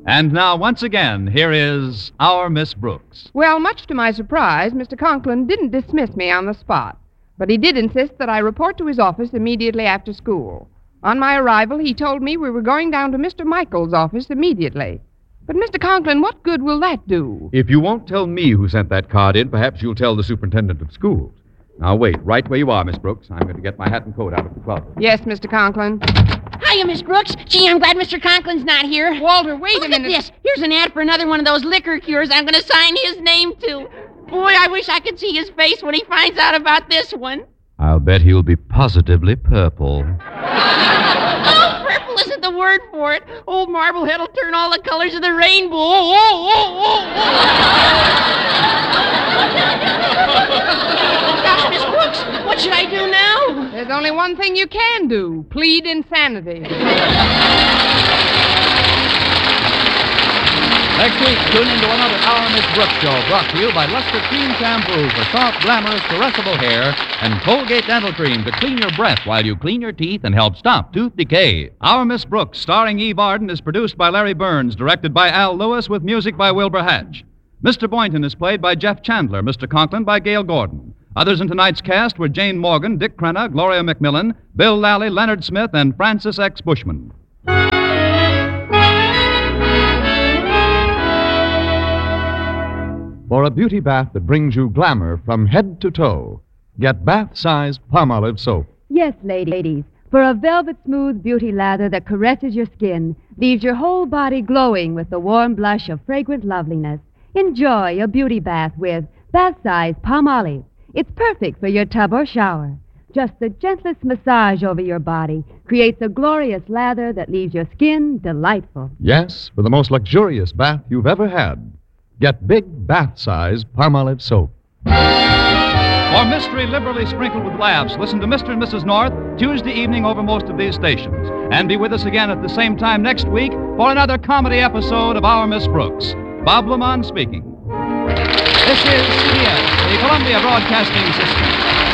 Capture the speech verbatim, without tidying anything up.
And now, once again, here is our Miss Brooks. Well, much to my surprise, Mister Conklin didn't dismiss me on the spot, but he did insist that I report to his office immediately after school. On my arrival, he told me we were going down to Mister Michael's office immediately. But, Mister Conklin, what good will that do? If you won't tell me who sent that card in, perhaps you'll tell the superintendent of schools. Now, wait, right where you are, Miss Brooks. I'm going to get my hat and coat out of the closet. Yes, Mister Conklin. Hiya, Miss Brooks. Gee, I'm glad Mister Conklin's not here. Walter, wait Look a minute. at this. Here's an ad for another one of those liquor cures I'm going to sign his name to. Boy, I wish I could see his face when he finds out about this one. I'll bet he'll be positively purple. Oh, purple isn't the word for it. Old Marblehead will turn all the colors of the rainbow. Oh, oh, oh, oh. Gosh, Miss Brooks, what should I do now? There's only one thing you can do. Plead insanity. Next week, tune into another Our Miss Brooks show brought to you by Luster Cream Shampoo for soft, glamorous, caressable hair and Colgate Dental Cream to clean your breath while you clean your teeth and help stop tooth decay. Our Miss Brooks, starring Eve Arden, is produced by Larry Burns, directed by Al Lewis, with music by Wilbur Hatch. Mister Boynton is played by Jeff Chandler, Mister Conklin by Gail Gordon. Others in tonight's cast were Jane Morgan, Dick Crenna, Gloria McMillan, Bill Lally, Leonard Smith, and Francis X. Bushman. For a beauty bath that brings you glamour from head to toe, get bath-sized Palmolive soap. Yes, ladies. For a velvet-smooth beauty lather that caresses your skin, leaves your whole body glowing with the warm blush of fragrant loveliness. Enjoy a beauty bath with bath-sized Palmolive. It's perfect for your tub or shower. Just the gentlest massage over your body creates a glorious lather that leaves your skin delightful. Yes, for the most luxurious bath you've ever had. Get big bath-sized Palmolive soap. For mystery liberally sprinkled with laughs, listen to Mister and Missus North Tuesday evening over most of these stations. And be with us again at the same time next week for another comedy episode of Our Miss Brooks. Bob Lamont speaking. This is C B S, the Columbia Broadcasting System.